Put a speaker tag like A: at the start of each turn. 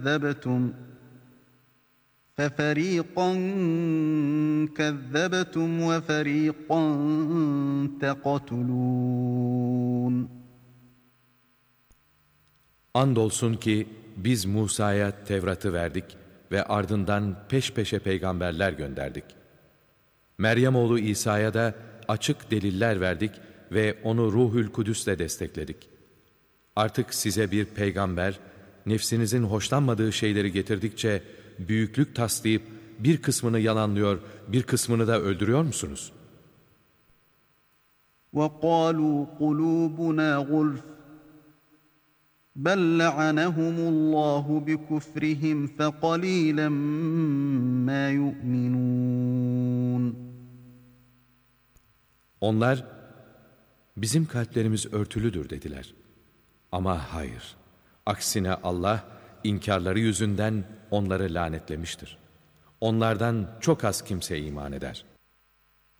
A: كَذَّبْتُمْ فَفَرِيقًا كَذَّبْتُمْ وَفَرِيقًا تَقْتُلُونَ
B: Andolsun ki biz Musa'ya Tevrat'ı verdik ve ardından peş peşe peygamberler gönderdik. Meryem oğlu İsa'ya da açık deliller verdik ve onu Ruhül Kudüs'le destekledik. Artık size bir peygamber, nefsinizin hoşlanmadığı şeyleri getirdikçe büyüklük taslayıp bir kısmını yalanlıyor, bir kısmını da öldürüyor musunuz?
A: وَقَالُوا قُلُوبُنَا غُلْفٌ بَلْ لَعَنَهُمُ اللّٰهُ بِكُفْرِهِمْ فَقَلِيلًا مَا يُؤْمِنُونَ
B: Onlar, bizim kalplerimiz örtülüdür dediler. Ama hayır, aksine Allah, inkarları yüzünden onları lanetlemiştir. Onlardan çok az kimse iman eder.